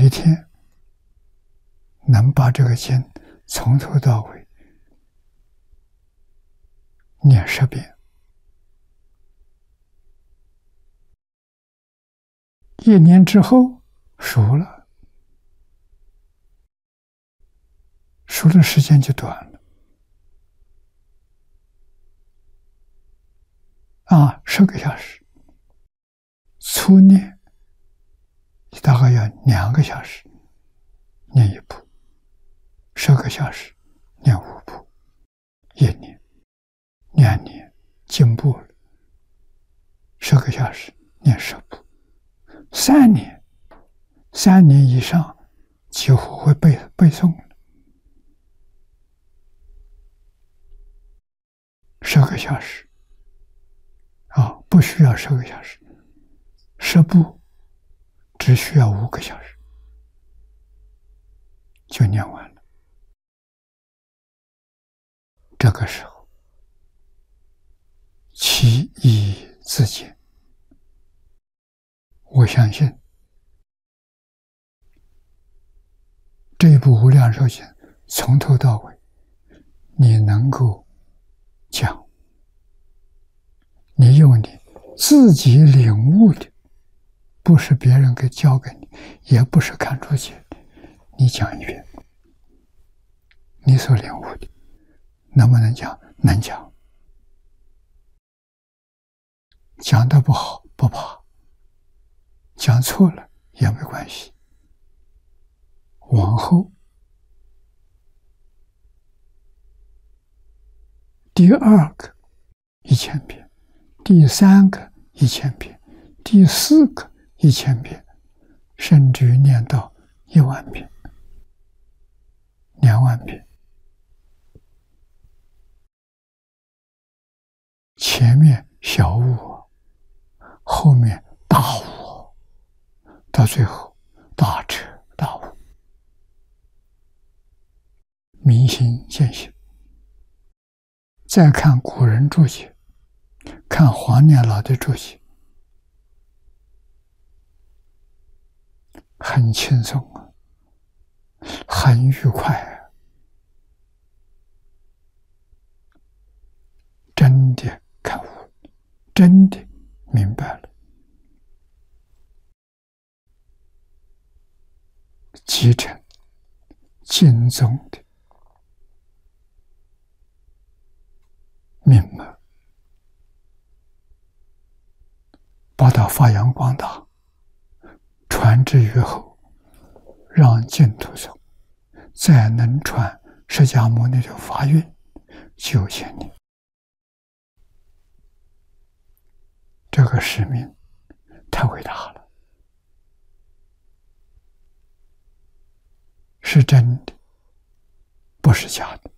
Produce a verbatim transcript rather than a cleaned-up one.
一天能把这个经从头到尾念十遍，一年之后熟了，熟的时间就短了。啊，十个小时，初念大概要两个小时念一部，十个小时念五部，一年、两年进步了，十个小时念十部，三年，三年以上几乎会背背诵了，十个小时。啊，不需要十个小时，十部只需要五个小时就念完了。这个时候，其义自见。我相信这一部《无量寿经》从头到尾，你能够讲。你用你自己领悟的，不是别人给教给你，也不是看出去的，你讲一遍，你所领悟的，能不能讲？能讲。讲得不好不怕，讲错了也没关系。往后第二个一千遍。第三个一千遍，第四个一千遍，甚至于念到一万遍、两万遍。前面小悟，后面大悟，到最后大彻大悟，明心见性。再看古人注解，看黄念老的注解，很轻松啊，很愉快啊，真的开悟，真的明白了，继承经宗的命脉，把它发扬光大，传之于后，让净土宗再能传释迦牟尼的法运九千年。这个使命太伟大了，是真的，不是假的。